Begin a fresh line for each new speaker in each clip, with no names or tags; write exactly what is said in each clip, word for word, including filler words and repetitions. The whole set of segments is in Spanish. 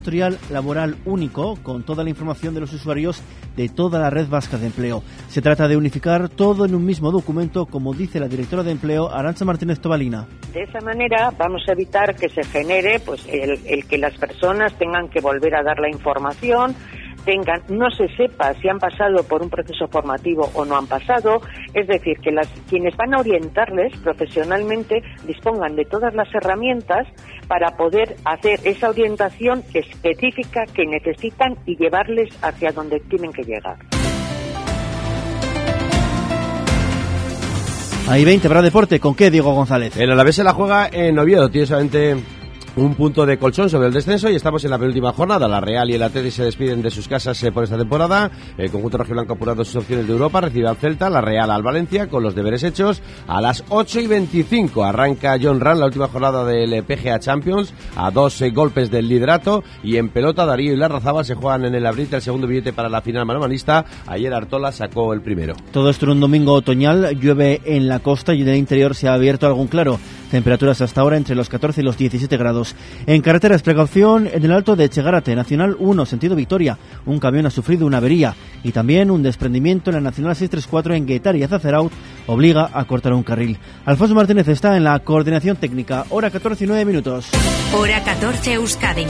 Historial laboral único con toda la información de los usuarios de toda la red vasca de empleo. Se trata de unificar todo en un mismo documento, como dice la directora de empleo, Arantxa Martínez Tobalina.
De esa manera vamos a evitar que se genere pues el, el que las personas tengan que volver a dar la información, tengan, no se sepa si han pasado por un proceso formativo o no han pasado, es decir, que las, quienes van a orientarles profesionalmente dispongan de todas las herramientas para poder hacer esa orientación específica que necesitan y llevarles hacia donde tienen que llegar.
Ahí veinte, para deporte, ¿con qué, Diego González?
El Alavés se la juega en Oviedo, tiene solamente un punto de colchón sobre el descenso y estamos en la penúltima jornada. La Real y el Atleti se despiden de sus casas eh, por esta temporada. El conjunto rojiblanco ha apurado sus opciones de Europa, recibe al Celta, la Real al Valencia con los deberes hechos. A las ocho y veinticinco arranca John Ran la última jornada del P G A Champions a dos eh, golpes del liderato, y en pelota Darío y Larrazábal se juegan en el Abril el segundo billete para la final manomanista. Ayer Artola sacó el primero.
Todo esto en un domingo otoñal, llueve en la costa y en el interior se ha abierto algún claro. Temperaturas hasta ahora entre los catorce y los diecisiete grados. En carreteras, precaución en el Alto de Etxegarate, Nacional uno, sentido Vitoria. Un camión ha sufrido una avería y también un desprendimiento en la Nacional seiscientos treinta y cuatro en Guetaria. Zazeraut obliga a cortar un carril. Alfonso Martínez está en la coordinación técnica. Hora catorce y nueve minutos.
Hora catorce, Euskadi.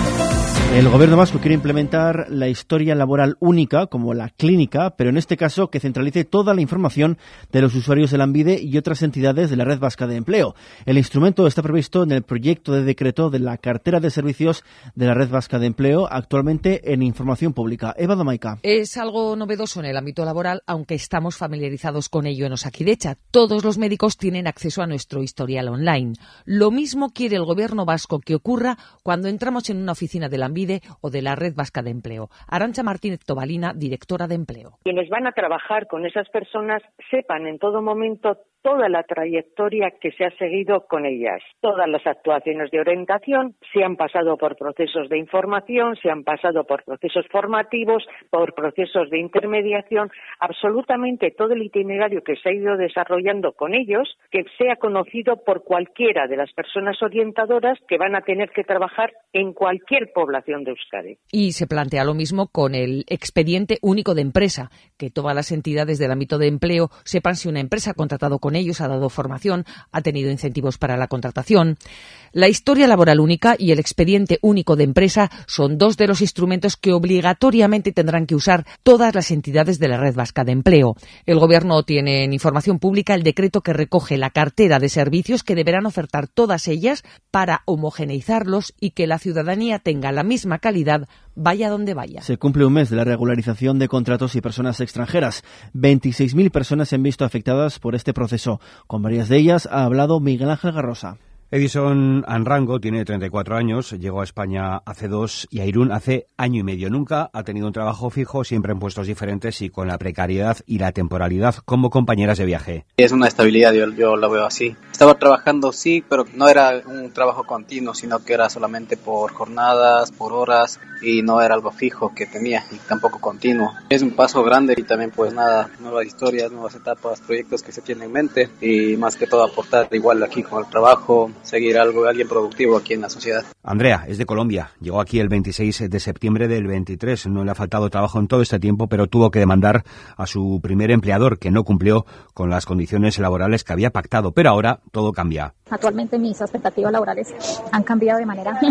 El gobierno vasco quiere implementar la historia laboral única, como la clínica, pero en este caso que centralice toda la información de los usuarios de Lanbide y otras entidades de la red vasca de empleo. El instrumento está previsto en el proyecto de decreto de la cartera de servicios de la red vasca de empleo, actualmente en información pública. Eva Domaica.
Es algo novedoso en el ámbito laboral, aunque estamos familiarizados con ello en Osakidecha. Todos los médicos tienen acceso a nuestro historial online. Lo mismo quiere el gobierno vasco que ocurra cuando entramos en una oficina de Lanbide o de la Red Vasca de Empleo. Arantxa Martínez Tobalina, directora de Empleo.
Quienes van a trabajar con esas personas sepan en todo momento toda la trayectoria que se ha seguido con ellas, todas las actuaciones de orientación, si han pasado por procesos de información, si han pasado por procesos formativos, por procesos de intermediación, absolutamente todo el itinerario que se ha ido desarrollando con ellos, que sea conocido por cualquiera de las personas orientadoras que van a tener que trabajar en cualquier población de Euskadi.
Y se plantea lo mismo con el expediente único de empresa, que todas las entidades del ámbito de empleo sepan si una empresa ha contratado con ellos, ha dado formación, ha tenido incentivos para la contratación. La historia laboral única y el expediente único de empresa son dos de los instrumentos que obligatoriamente tendrán que usar todas las entidades de la Red Vasca de Empleo. El Gobierno tiene en información pública el decreto que recoge la cartera de servicios que deberán ofertar todas ellas para homogeneizarlos y que la ciudadanía tenga la misma calidad vaya donde vaya.
Se cumple un mes de la regularización de contratos y personas extranjeras. veintiséis mil personas se han visto afectadas por este proceso. Con varias de ellas ha hablado Miguel Ángel Garrosa.
Edison Anrango tiene treinta y cuatro años, llegó a España hace dos y a Irún hace año y medio. Nunca ha tenido un trabajo fijo, siempre en puestos diferentes y con la precariedad y la temporalidad como compañeras de viaje.
Es una estabilidad, yo, yo lo veo así. Estaba trabajando, sí, pero no era un trabajo continuo, sino que era solamente por jornadas, por horas, y no era algo fijo que tenía y tampoco continuo. Es un paso grande y también pues nada, nuevas historias, nuevas etapas, proyectos que se tienen en mente y más que todo aportar igual aquí con el trabajo, seguir algo, alguien productivo aquí en la sociedad.
Andrea es de Colombia, llegó aquí el veintiséis de septiembre del veintitrés, no le ha faltado trabajo en todo este tiempo, pero tuvo que demandar a su primer empleador que no cumplió con las condiciones laborales que había pactado, pero ahora todo cambia.
Actualmente mis expectativas laborales han cambiado de manera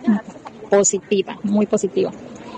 positiva, muy positiva,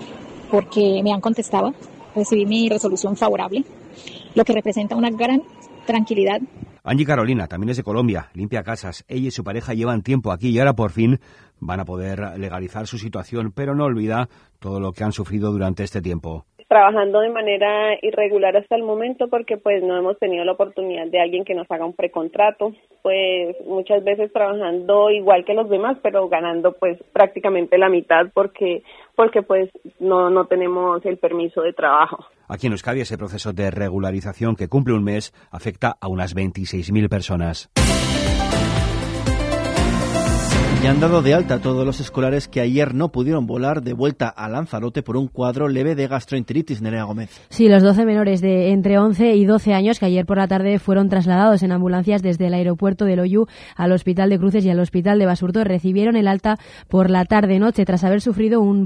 porque me han contestado, recibí mi resolución favorable, lo que representa una gran tranquilidad.
Angie Carolina también es de Colombia, limpia casas. Ella y su pareja llevan tiempo aquí y ahora por fin van a poder legalizar su situación, pero no olvida todo lo que han sufrido durante este tiempo.
Trabajando de manera irregular hasta el momento porque pues no hemos tenido la oportunidad de alguien que nos haga un precontrato, pues muchas veces trabajando igual que los demás, pero ganando pues prácticamente la mitad porque porque pues no no tenemos el permiso de trabajo.
Aquí en Euskadi ese proceso de regularización que cumple un mes afecta a unas veintiséis mil personas.
Y Ya han dado de alta a todos los escolares que ayer no pudieron volar de vuelta a Lanzarote por un cuadro leve de gastroenteritis. Nerea Gómez.
Sí, los doce menores de entre once y doce años que ayer por la tarde fueron trasladados en ambulancias desde el aeropuerto de Loiu al Hospital de Cruces y al Hospital de Basurto recibieron el alta por la tarde-noche tras haber sufrido un